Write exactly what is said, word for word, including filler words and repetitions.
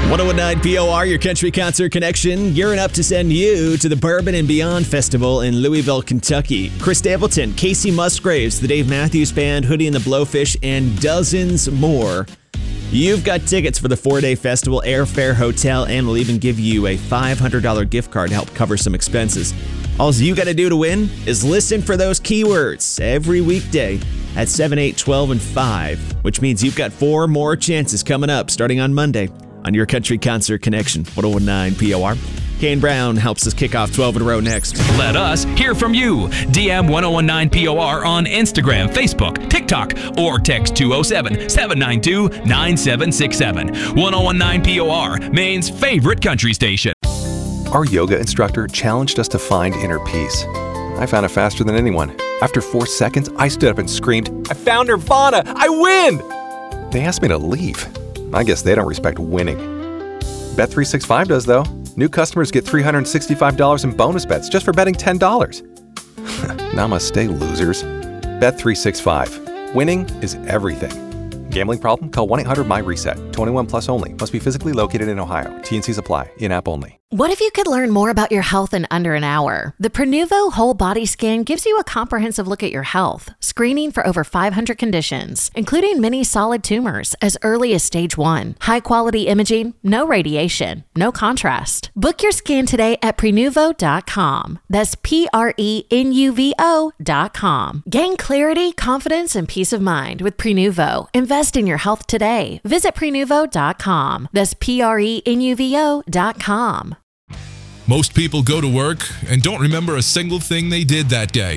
one oh one nine P O R, your country concert connection, gearing up to send you to the Bourbon and Beyond Festival in Louisville, Kentucky. Chris Stapleton, Casey Musgraves, the Dave Matthews Band, Hootie and the Blowfish, and dozens more. You've got tickets for the four-day festival, airfare, hotel, and we'll even give you a five hundred dollars gift card to help cover some expenses. All you got to do to win is listen for those keywords every weekday at seven, eight, twelve, and five, which means you've got four more chances coming up starting on Monday on your Country Concert Connection, one oh one nine P O R. Kane Brown helps us kick off twelve in a row next. Let us hear from you. D M one oh one nine P O R on Instagram, Facebook, TikTok, or text two oh seven, seven nine two, nine seven six seven. one oh one nine P O R, Maine's favorite country station. Our yoga instructor challenged us to find inner peace. I found it faster than anyone. After four seconds, I stood up and screamed, "I found Nirvana! I win!" They asked me to leave. I guess they don't respect winning. Bet three sixty-five does, though. New customers get three hundred sixty-five dollars in bonus bets just for betting ten dollars. Namaste, losers. Bet three sixty-five. Winning is everything. Gambling problem? Call one eight hundred M Y reset. twenty-one plus only. Must be physically located in Ohio. T and Cs apply. In-app only. What if you could learn more about your health in under an hour? The Prenuvo Whole Body Scan gives you a comprehensive look at your health, screening for over five hundred conditions, including many solid tumors as early as stage one. High-quality imaging, no radiation, no contrast. Book your scan today at Prenuvo dot com. That's P R E N U V O dot com. Gain clarity, confidence, and peace of mind with Prenuvo. Invest in your health today. Visit Prenuvo dot com. That's P R E N U V O dot com. Most people go to work and don't remember a single thing they did that day.